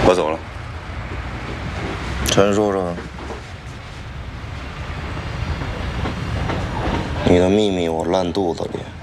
我走了。 陈叔叔，你的秘密我烂肚子里。